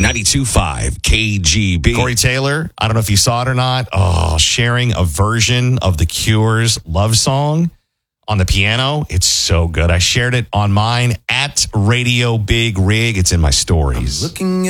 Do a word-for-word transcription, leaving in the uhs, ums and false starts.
ninety-two point five K G B. Corey Taylor, I don't know if you saw it or not, oh, sharing a version of The Cure's Love Song on the piano. It's so good. I shared it on mine at Radio Big Rig. It's in my stories. Looking